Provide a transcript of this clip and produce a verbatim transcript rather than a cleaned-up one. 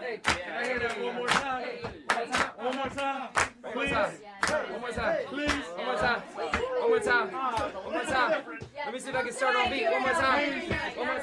Hey, can I hear that one more time? One more time. One more time. One more time. Please. One more time. One more time. One more time. Let me see if I can start on beat. One more time. One more time.